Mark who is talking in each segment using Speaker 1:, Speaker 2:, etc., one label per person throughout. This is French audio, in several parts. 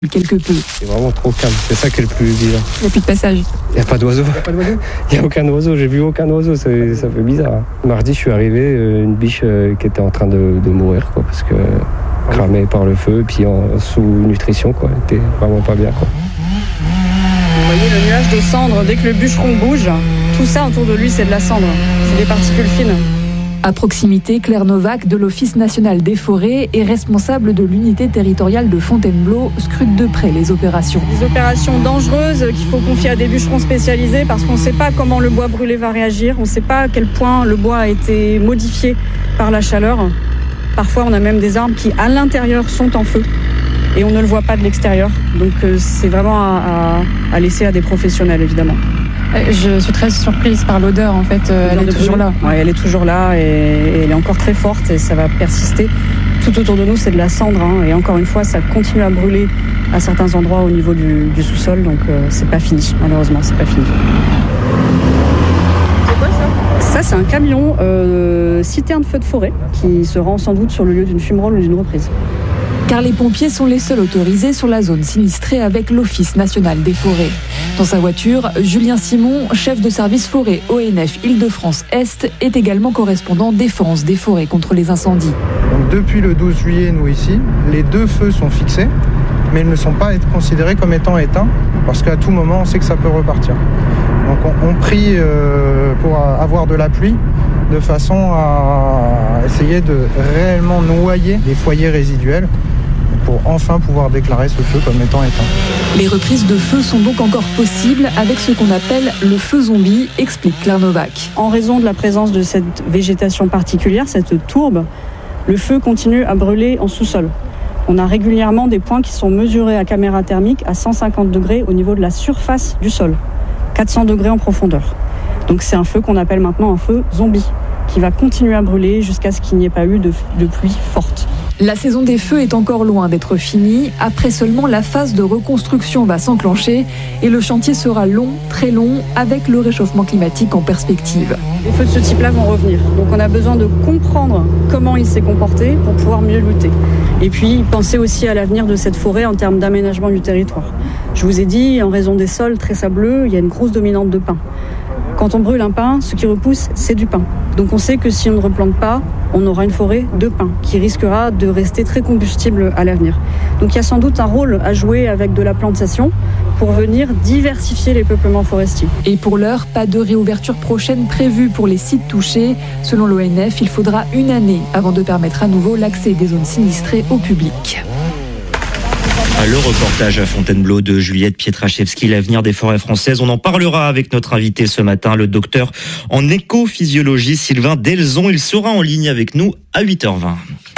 Speaker 1: Quelque peu.
Speaker 2: C'est vraiment trop calme, c'est ça qui est le plus bizarre.
Speaker 1: Il n'y a plus de passage.
Speaker 2: Il n'y a pas d'oiseau. Il n'y a aucun oiseau, j'ai vu aucun oiseau, ça fait bizarre. Mardi, je suis arrivé, une biche qui était en train de mourir, quoi, parce que cramée par le feu, puis en sous-nutrition, quoi. Elle était vraiment pas bien, quoi.
Speaker 3: Vous voyez le nuage de cendres, dès que le bûcheron bouge, tout ça autour de lui, c'est de la cendre. C'est des particules fines.
Speaker 1: À proximité, Claire Novak de l'Office national des forêts et responsable de l'unité territoriale de Fontainebleau scrute de près les opérations.
Speaker 3: Des opérations dangereuses qu'il faut confier à des bûcherons spécialisés parce qu'on ne sait pas comment le bois brûlé va réagir, on ne sait pas à quel point le bois a été modifié par la chaleur. Parfois, on a même des arbres qui, à l'intérieur, sont en feu et on ne le voit pas de l'extérieur. Donc c'est vraiment à laisser à des professionnels, évidemment.
Speaker 4: Je suis très surprise par l'odeur, en fait. Elle est toujours là.
Speaker 3: Ouais, elle est toujours là et elle est encore très forte et ça va persister. Tout autour de nous, c'est de la cendre. Et encore une fois, ça continue à brûler à certains endroits au niveau du sous-sol. Donc, c'est pas fini. Malheureusement, c'est pas fini. C'est quoi ça ? Ça, c'est un camion citerne feu de forêt qui se rend sans doute sur le lieu d'une fumerole ou d'une reprise.
Speaker 1: Car les pompiers sont les seuls autorisés sur la zone sinistrée avec l'Office national des forêts. Dans sa voiture, Julien Simon, chef de service forêt ONF Île-de-France-Est, est également correspondant défense des forêts contre les incendies.
Speaker 5: Donc depuis le 12 juillet, nous ici, les 2 feux sont fixés, mais ils ne sont pas considérés comme étant éteints, parce qu'à tout moment, on sait que ça peut repartir. Donc on prie pour avoir de la pluie, de façon à essayer de réellement noyer les foyers résiduels, pour enfin pouvoir déclarer ce feu comme étant éteint.
Speaker 1: Les reprises de feu sont donc encore possibles avec ce qu'on appelle le feu zombie, explique Claire Novak.
Speaker 3: En raison de la présence de cette végétation particulière, cette tourbe, le feu continue à brûler en sous-sol. On a régulièrement des points qui sont mesurés à caméra thermique à 150 degrés au niveau de la surface du sol, 400 degrés en profondeur. Donc c'est un feu qu'on appelle maintenant un feu zombie, qui va continuer à brûler jusqu'à ce qu'il n'y ait pas eu de pluie forte.
Speaker 1: La saison des feux est encore loin d'être finie. Après seulement, la phase de reconstruction va s'enclencher et le chantier sera long, très long, avec le réchauffement climatique en perspective.
Speaker 3: Les feux de ce type-là vont revenir. Donc on a besoin de comprendre comment il s'est comporté pour pouvoir mieux lutter. Et puis penser aussi à l'avenir de cette forêt en termes d'aménagement du territoire. Je vous ai dit, en raison des sols très sableux, il y a une grosse dominante de pins. Quand on brûle un pin, ce qui repousse, c'est du pin. Donc on sait que si on ne replante pas, on aura une forêt de pins qui risquera de rester très combustible à l'avenir. Donc il y a sans doute un rôle à jouer avec de la plantation pour venir diversifier les peuplements forestiers.
Speaker 1: Et pour l'heure, pas de réouverture prochaine prévue pour les sites touchés. Selon l'ONF, il faudra 1 année avant de permettre à nouveau l'accès des zones sinistrées au public.
Speaker 6: Le reportage à Fontainebleau de Juliette Pietraszewski, l'avenir des forêts françaises. On en parlera avec notre invité ce matin, le docteur en écophysiologie Sylvain Delzon. Il sera en ligne avec nous à 8h20.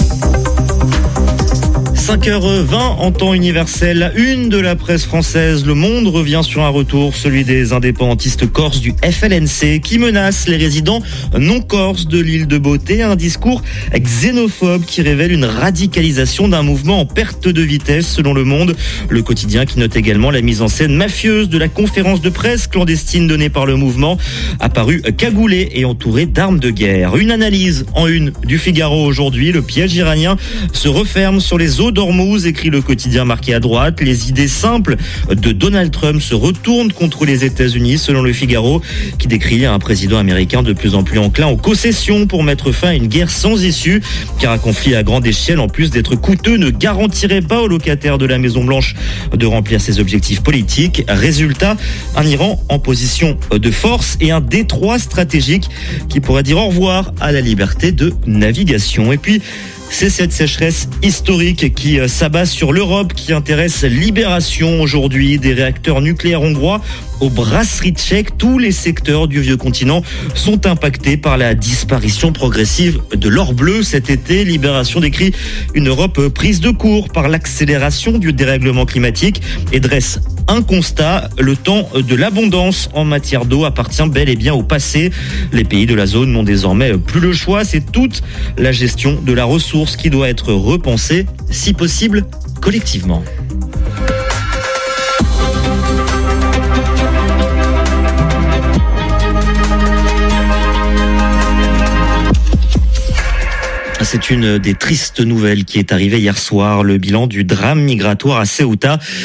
Speaker 6: 5h20 en temps universel, la une de la presse française. Le Monde revient sur un retour, celui des indépendantistes corses du FLNC qui menacent les résidents non corses de l'île de Beauté. Un discours xénophobe qui révèle une radicalisation d'un mouvement en perte de vitesse selon Le Monde. Le quotidien qui note également la mise en scène mafieuse de la conférence de presse clandestine donnée par le mouvement, apparu cagoulé et entouré d'armes de guerre. Une analyse en une du Figaro aujourd'hui. Le piège iranien se referme sur les eaux d'Ormuz, écrit le quotidien marqué à droite. Les idées simples de Donald Trump se retournent contre les États-Unis, selon le Figaro, qui décrit un président américain de plus en plus enclin aux concessions pour mettre fin à une guerre sans issue, car un conflit à grande échelle, en plus d'être coûteux, ne garantirait pas aux locataires de la Maison-Blanche de remplir ses objectifs politiques. Résultat, un Iran en position de force et un détroit stratégique qui pourrait dire au revoir à la liberté de navigation. Et puis, c'est cette sécheresse historique qui s'abat sur l'Europe, qui intéresse Libération aujourd'hui. Des réacteurs nucléaires hongrois aux brasseries tchèques, tous les secteurs du vieux continent sont impactés par la disparition progressive de l'or bleu cet été. Libération décrit une Europe prise de court par l'accélération du dérèglement climatique et dresse un constat: le temps de l'abondance en matière d'eau appartient bel et bien au passé. Les pays de la zone n'ont désormais plus le choix. C'est toute la gestion de la ressource qui doit être repensée, si possible collectivement. c'est une des tristes nouvelles qui est arrivée hier soir. Le bilan du drame migratoire à Ceuta